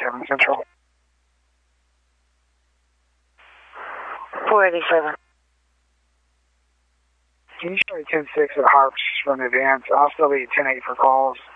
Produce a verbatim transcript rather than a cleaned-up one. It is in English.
eighty-seven Central. four eighty-seven. Can you show me ten six at Harps from advance? I'll still be ten eight for calls.